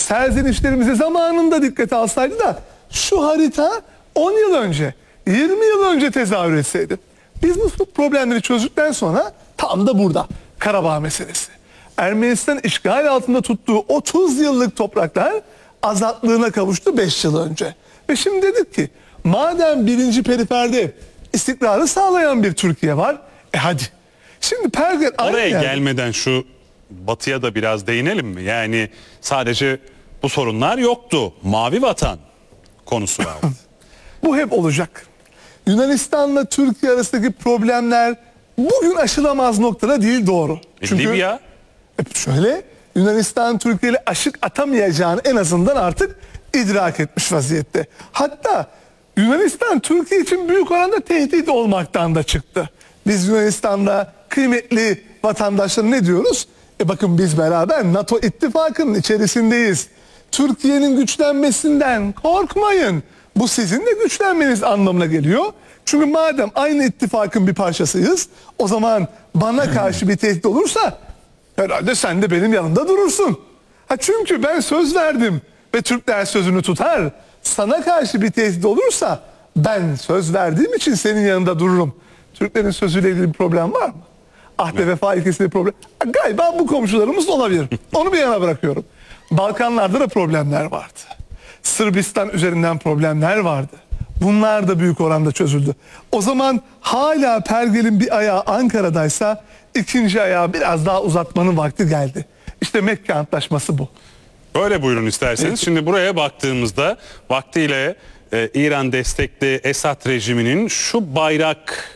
serzenişlerimizi zamanında dikkate alsaydı da şu harita 10 yıl önce, 20 yıl önce tezahür etseydi. Biz bu problemleri çözdükten sonra tam da burada Karabağ meselesi. Ermenistan işgal altında tuttuğu 30 yıllık topraklar azatlığına kavuştu 5 yıl önce. Ve şimdi dedik ki madem birinci periferde istikrarı sağlayan bir Türkiye var, hadi. Şimdi Perger oraya gelmeden şu batıya da biraz değinelim mi? Yani sadece bu sorunlar yoktu. Mavi vatan konusu vardı. Bu hep olacak. Yunanistan'la Türkiye arasındaki problemler bugün aşılamaz noktada değil, doğru. Çünkü Libya? Şöyle, Yunanistan Türkiye ile aşık atamayacağını en azından artık idrak etmiş vaziyette. Hatta Yunanistan Türkiye için büyük oranda tehdit olmaktan da çıktı. Biz Yunanistan'da kıymetli vatandaşlar ne diyoruz? Bakın biz beraber NATO ittifakının içerisindeyiz. Türkiye'nin güçlenmesinden korkmayın. Bu sizin de güçlenmeniz anlamına geliyor. Çünkü madem aynı ittifakın bir parçasıyız, o zaman bana karşı bir tehdit olursa herhalde sen de benim yanımda durursun. Çünkü ben söz verdim ve Türkler sözünü tutar. Sana karşı bir tehdit olursa ben söz verdiğim için senin yanında dururum. Türklerin sözüyle ilgili bir problem var mı? Ahde vefa ilkesiyle problem. Galiba bu komşularımız olabilir. Onu bir yana bırakıyorum. Balkanlarda da problemler vardı. Sırbistan üzerinden problemler vardı. Bunlar da büyük oranda çözüldü. O zaman hala Pergel'in bir ayağı Ankara'daysa ikinci ayağı biraz daha uzatmanın vakti geldi. İşte Mekke Antlaşması bu. Böyle buyurun isterseniz. Evet. Şimdi buraya baktığımızda vaktiyle İran destekli Esad rejiminin şu bayrak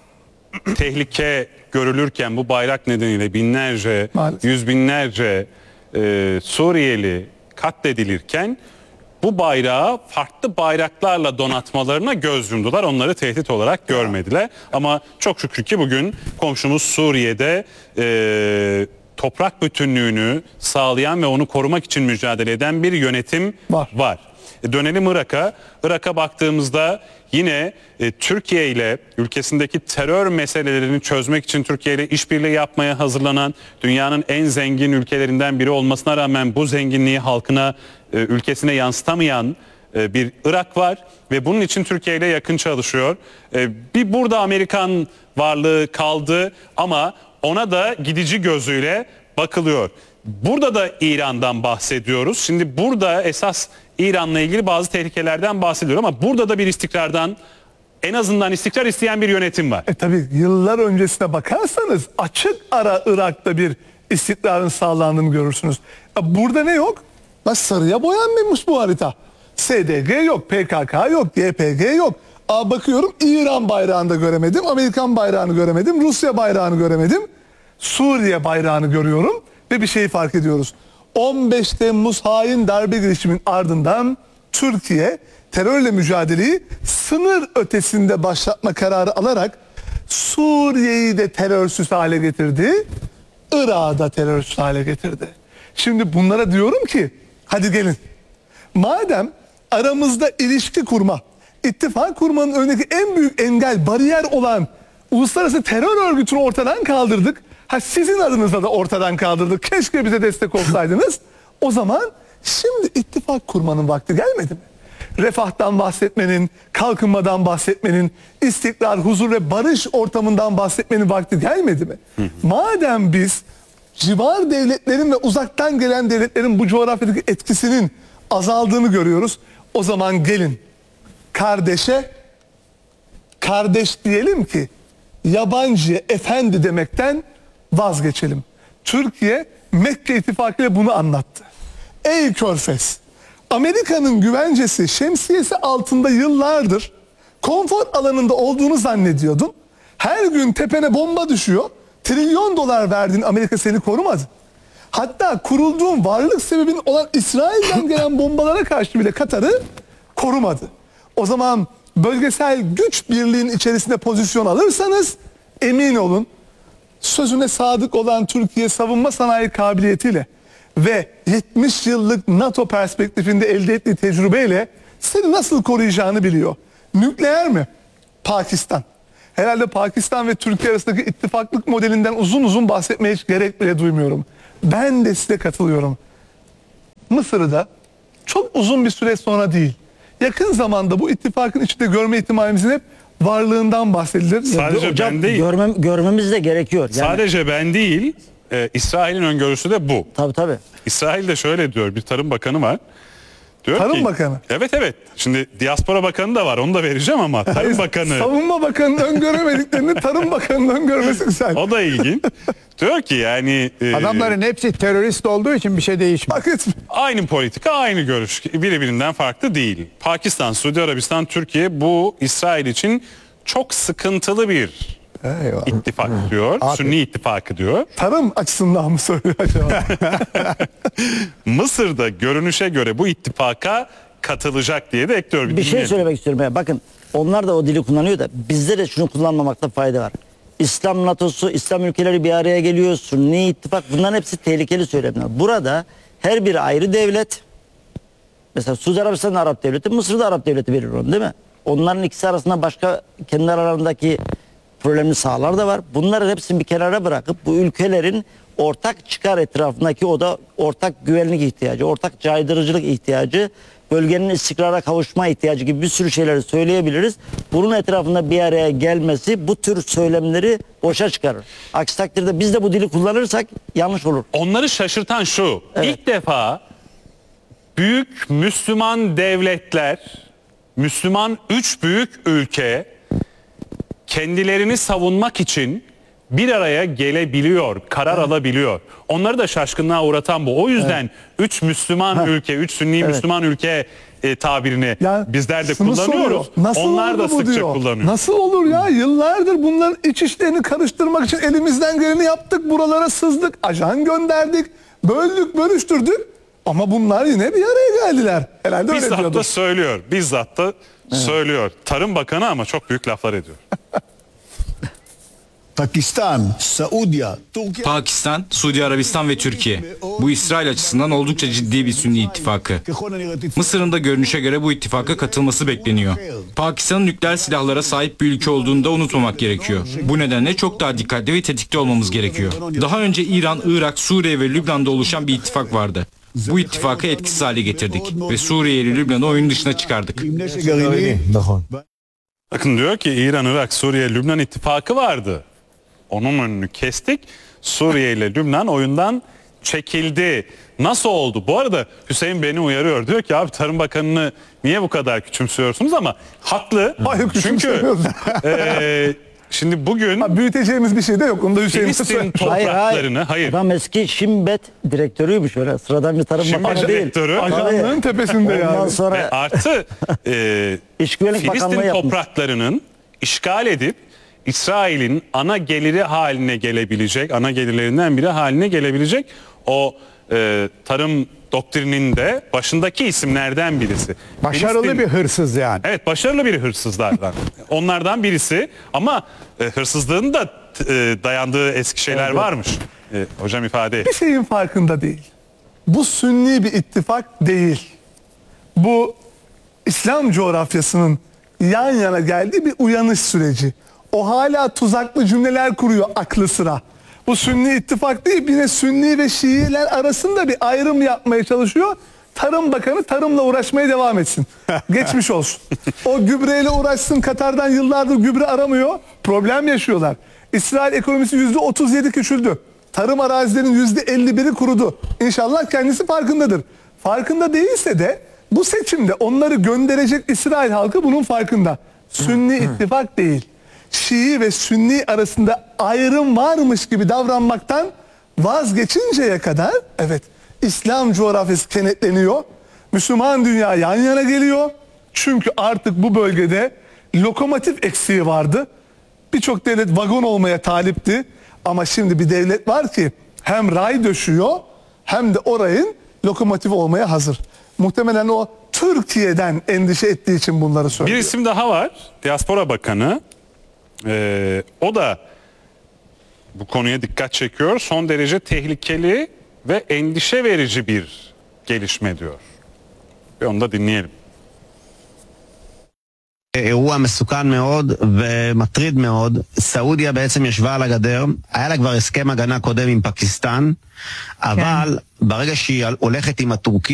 tehlike görülürken bu bayrak nedeniyle binlerce, yüz binlerce Suriyeli katledilirken bu bayrağı farklı bayraklarla donatmalarına göz yumdular. Onları tehdit olarak görmediler. Ama çok şükür ki bugün komşumuz Suriye'de toprak bütünlüğünü sağlayan ve onu korumak için mücadele eden bir yönetim var. Dönelim Irak'a. Irak'a baktığımızda yine Türkiye ile ülkesindeki terör meselelerini çözmek için Türkiye ile işbirliği yapmaya hazırlanan, dünyanın en zengin ülkelerinden biri olmasına rağmen bu zenginliği halkına, ülkesine yansıtamayan bir Irak var ve bunun için Türkiye ile yakın çalışıyor. Bir burada Amerikan varlığı kaldı ama ona da gidici gözüyle bakılıyor. Burada da İran'dan bahsediyoruz. Şimdi burada esas İran'la ilgili bazı tehlikelerden bahsediyor ama burada da bir istikrardan, en azından istikrar isteyen bir yönetim var. Tabii yıllar öncesine bakarsanız açık ara Irak'ta bir istikrarın sağlandığını görürsünüz. Burada ne yok? Sarıya boyanmamış bu harita. SDG yok, PKK yok, YPG yok. Bakıyorum İran bayrağını da göremedim, Amerikan bayrağını göremedim, Rusya bayrağını göremedim. Suriye bayrağını görüyorum ve bir şeyi fark ediyoruz. 15 Temmuz hain darbe girişiminin ardından Türkiye terörle mücadeleyi sınır ötesinde başlatma kararı alarak Suriye'yi de terörsüz hale getirdi, Irak'ı da terörsüz hale getirdi. Şimdi bunlara diyorum ki hadi gelin. Madem aramızda ilişki kurma, ittifak kurmanın önündeki en büyük engel, bariyer olan uluslararası terör örgütünü ortadan kaldırdık. Sizin adınıza da ortadan kaldırdık. Keşke bize destek olsaydınız. O zaman şimdi ittifak kurmanın vakti gelmedi mi? Refahtan bahsetmenin, kalkınmadan bahsetmenin, istikrar, huzur ve barış ortamından bahsetmenin vakti gelmedi mi? Madem biz civar devletlerin ve uzaktan gelen devletlerin bu coğrafyadaki etkisinin azaldığını görüyoruz. O zaman gelin kardeşe kardeş diyelim ki yabancıya efendi demekten vazgeçelim. Türkiye Mekke İttifakı ile bunu anlattı. Ey Körfez, Amerika'nın güvencesi, şemsiyesi altında yıllardır konfor alanında olduğunu zannediyordun. Her gün tepene bomba düşüyor. Trilyon dolar verdin, Amerika seni korumadı. Hatta kurulduğun varlık sebebin olan İsrail'den gelen bombalara karşı bile Katar'ı korumadı. O zaman bölgesel güç birliğinin içerisinde pozisyon alırsanız emin olun sözüne sadık olan Türkiye savunma sanayi kabiliyetiyle ve 70 yıllık NATO perspektifinde elde ettiği tecrübeyle seni nasıl koruyacağını biliyor. Nükleer mi? Pakistan. Herhalde Pakistan ve Türkiye arasındaki ittifaklık modelinden uzun uzun bahsetmeye hiç gerek bile duymuyorum. Ben de size katılıyorum. Mısır'ı da çok uzun bir süre sonra değil, yakın zamanda bu ittifakın içinde görme ihtimalimizin hep varlığından bahsedilir. Sadece Hocam, ben değil. görmemiz de gerekiyor. Yani, Sadece ben değil, İsrail'in öngörüsü de bu. tabii. İsrail de şöyle diyor, bir tarım bakanı var. Diyor Tarım ki, Bakanı? Evet. Şimdi diaspora bakanı da var, onu da vereceğim ama tarım bakanı. Savunma Bakanı'nın öngöremediklerini Tarım Bakanı'nın öngörmesi güzel. O da ilginç. Diyor ki yani Adamların hepsi terörist olduğu için bir şey değişmiyor. Fark etmiyor. aynı politika, aynı görüş, birbirinden farklı değil. Pakistan, Suudi Arabistan, Türkiye bu İsrail için çok sıkıntılı bir Eyvallah. ittifak diyor. Sünni ittifakı diyor. Tarım açısından mı söylüyor acaba? Mısır'da görünüşe göre bu ittifaka katılacak diye de ekliyor. Bir şey dinleyelim. söylemek istiyorum. Ya. Bakın onlar da o dili kullanıyor da bizde de şunu kullanmamakta fayda var. İslam NATO'su, İslam ülkeleri bir araya geliyor. Sünni ittifak, bunların hepsi tehlikeli söylemler. Burada her bir ayrı devlet, mesela Suudi Arabistan Arap devleti, Mısır'da Arap devleti verir onu, değil mi? Onların ikisi arasında başka kendi aralarındaki problemli sahalar da var. Bunların hepsini bir kenara bırakıp bu ülkelerin ortak çıkar etrafındaki, o da ortak güvenlik ihtiyacı, ortak caydırıcılık ihtiyacı, bölgenin istikrara kavuşma ihtiyacı gibi bir sürü şeyleri söyleyebiliriz. Bunun etrafında bir araya gelmesi bu tür söylemleri boşa çıkarır. Aksi takdirde biz de bu dili kullanırsak yanlış olur. Onları şaşırtan şu. İlk defa büyük Müslüman devletler, Müslüman 3 büyük ülke kendilerini savunmak için bir araya gelebiliyor, karar alabiliyor. Onları da şaşkınlığa uğratan bu. O yüzden 3 Müslüman ülke, 3 Sünni Müslüman ülke tabirini Yani bizler de şunu kullanıyoruz. soruyor, nasıl Onlar da oldu bu sıkça diyor. kullanıyor. Nasıl olur ya? Yıllardır bunların iç işlerini karıştırmak için elimizden geleni yaptık. Buralara sızdık, ajan gönderdik, böldük, bölüştürdük. Ama bunlar yine bir araya geldiler. Herhalde öyle Bizzat diyordur. da söylüyor. Bizzat da söylüyor. Tarım Bakanı ama çok büyük laflar ediyor. Pakistan, Saudya, Türkiye... Pakistan, Suudi Arabistan ve Türkiye. Bu İsrail açısından oldukça ciddi bir Sünni ittifakı. Mısır'ın da görünüşe göre bu ittifaka katılması bekleniyor. Pakistan'ın nükleer silahlara sahip bir ülke olduğunu da unutmamak gerekiyor. Bu nedenle çok daha dikkatli ve tetikte olmamız gerekiyor. Daha önce İran, Irak, Suriye ve Lübnan'da oluşan bir ittifak vardı. Bu ittifakı etkisiz hale getirdik ve Suriye ile Lübnan'ı oyun dışına çıkardık. Bakın diyor ki İran, Irak, Suriye, Lübnan ittifakı vardı. Onun önünü kestik. Suriye ile Lübnan oyundan çekildi. Nasıl oldu? Bu arada Hüseyin beni uyarıyor. Diyor ki abi Tarım Bakanı'nı niye bu kadar küçümsüyorsunuz, ama haklı. Hayır, Çünkü küçümsemiyoruz. şimdi bugün Ha, büyüteceğimiz bir şey de yok. Onu da Hüseyin Filistin söylüyor. topraklarını Adam eski Şimbet direktörüymüş, öyle sıradan bir tarım Şimbet bakanı değil. direktörü. Ajanlığın tepesinde Ondan yani. sonra ve artı İç Güvenlik Bakanlığı Filistin yapmış. topraklarının işgal edip İsrail'in ana geliri haline gelebilecek, ana gelirlerinden biri haline gelebilecek o tarım doktrininde başındaki isimlerden birisi. Başarılı Filistin- bir hırsız yani. Evet, başarılı bir hırsızlardan. Onlardan birisi, ama hırsızlığın da dayandığı eski şeyler varmış. Hocam ifade Bir şeyin farkında değil. Bu sünni bir ittifak değil. Bu İslam coğrafyasının yan yana geldiği bir uyanış süreci. O hala tuzaklı cümleler kuruyor aklı sıra. Bu sünni ittifak değil, yine sünni ve Şiiler arasında bir ayrım yapmaya çalışıyor. Tarım Bakanı tarımla uğraşmaya devam etsin. Geçmiş olsun. O gübreyle uğraşsın. Katar'dan yıllardır gübre aramıyor. Problem yaşıyorlar. İsrail ekonomisi %37 küçüldü. Tarım arazilerinin %51'i kurudu. İnşallah kendisi farkındadır. Farkında değilse de bu seçimde onları gönderecek İsrail halkı bunun farkında. Sünni ittifak değil. Şii ve Sünni arasında ayrım varmış gibi davranmaktan vazgeçinceye kadar, evet, İslam coğrafyası kenetleniyor. Müslüman dünya yan yana geliyor. Çünkü artık bu bölgede lokomotif eksiği vardı. Birçok devlet vagon olmaya talipti. Ama şimdi bir devlet var ki hem ray döşüyor hem de orayın lokomotifi olmaya hazır. Muhtemelen o Türkiye'den endişe ettiği için bunları Bir söylüyor. isim daha var. Diaspora Bakanı. O da bu konuya dikkat çekiyor. Son derece tehlikeli ve endişe verici bir gelişme diyor. Ve onu da dinleyelim. אירוע מסוכן מאוד ומטריד מאוד. סעודיה בעצם ישבה על הגדר, היה לה כבר הסכם הגנה קודם עם פקיסטן, אבל ברגע שהיא הולכת עם הטורקים